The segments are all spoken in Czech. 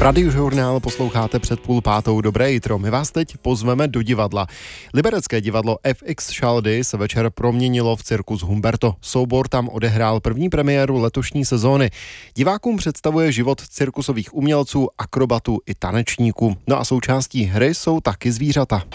Radiožurnál posloucháte před 4:30. Dobré jitro. My vás teď pozveme do divadla. Liberecké divadlo FX Šaldy se večer proměnilo v cirkus Humberto. Soubor tam odehrál první premiéru letošní sezóny. Divákům představuje život cirkusových umělců, akrobatů i tanečníků. No a součástí hry jsou taky zvířata.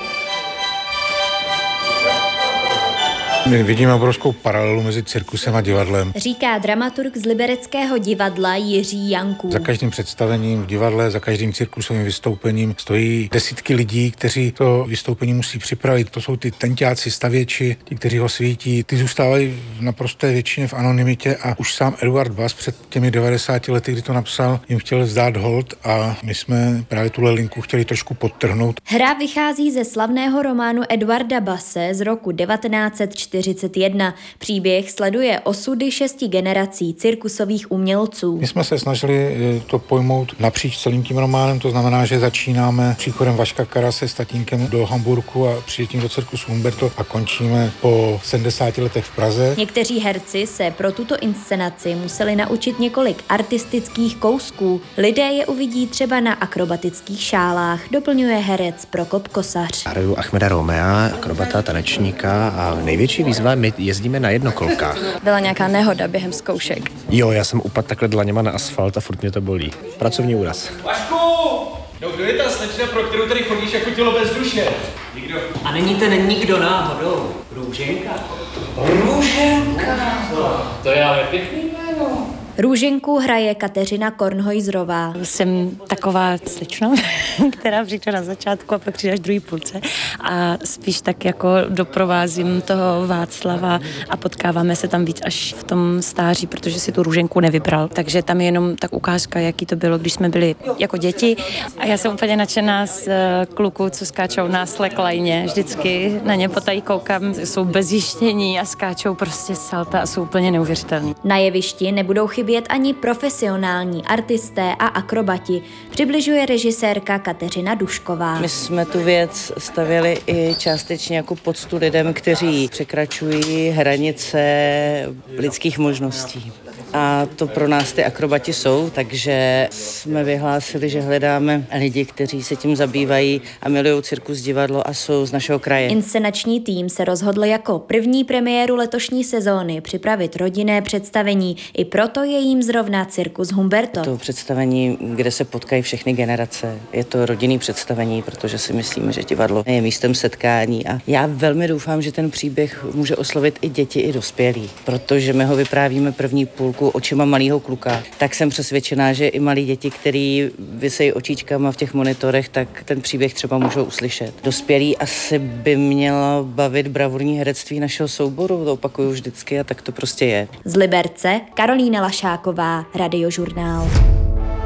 My vidíme obrovskou paralelu mezi cirkusem a divadlem. Říká dramaturg z Libereckého divadla Jiří Janků. Za každým představením v divadle, za každým cirkusovým vystoupením stojí desítky lidí, kteří to vystoupení musí připravit. To jsou ty tenťáci, stavěči, ti, kteří ho svítí. Ty zůstávají v naprosté většině v anonymitě a už sám Eduard Bass před těmi 90 lety, kdy to napsal, jim chtěl vzdát hold a my jsme právě tuhle linku chtěli trošku podtrhnout. Hra vychází ze slavného románu Eduarda Basse z roku 1941. Příběh sleduje osudy 6 generací cirkusových umělců. My jsme se snažili to pojmout napříč celým tím románem, to znamená, že začínáme příchodem Vaška Karase s tatínkem do Hamburku a přijetím do cirkusu Humberto a končíme po 70 letech v Praze. Někteří herci se pro tuto inscenaci museli naučit několik artistických kousků. Lidé je uvidí třeba na akrobatických šálách, doplňuje herec Prokop Kosař. Hraju Achmeda Romea, akrobata, tanečníka a největší výzva, my jezdíme na jednokolkách. Byla nějaká nehoda během zkoušek? Jo, já jsem upadl takhle dlaněma na asfalt a furt mě to bolí. Pracovní úraz. Vašku! No kdo je ta slečna, pro kterou tady chodíš jako tělo bez duše? Nikdo. A není ten nikdo náhodou? Růženka? Růženka! To je ale pěkný jméno. Růženku hraje Kateřina Kornhojzrová. Jsem taková slečna, která přijde na začátku a pak přijde až v druhé půlce a spíš tak jako doprovázím toho Václava a potkáváme se tam víc až v tom stáří, protože si tu Růženku nevybral. Takže tam je jenom tak ukázka, jaký to bylo, když jsme byli jako děti a já jsem úplně nadšená z kluků, co skáčou na slackline. Vždycky na ně potají koukám, jsou bez jištění a skáčou prostě salta a jsou úplně neuvěřitelní. Na jevišti nebudou chybět ani profesionální artisté a akrobati, přibližuje režisérka Kateřina Dušková. My jsme tu věc stavěli i částečně jako poctu lidem, kteří překračují hranice lidských možností. A to pro nás ty akrobati jsou, takže jsme vyhlásili, že hledáme lidi, kteří se tím zabývají a milují cirkus, divadlo a jsou z našeho kraje. Inscenační tým se rozhodl jako první premiéru letošní sezóny připravit rodinné představení. I proto je jím zrovna cirkus Humberto. To představení, kde se potkají všechny generace. Je to rodinný představení, protože si myslíme, že divadlo je místem setkání a já velmi doufám, že ten příběh může oslovit i děti, i dospělí, protože my ho vyprávíme první půlku očima malého kluka. Tak jsem přesvědčená, že i malí děti, který visejí očičkama v těch monitorech, tak ten příběh třeba můžou uslyšet. Dospělí asi by mělo bavit bravurní herectví našeho souboru, to opakuju vždycky a tak to prostě je. Z Liberce Karolína Lašáková, Radiožurnál.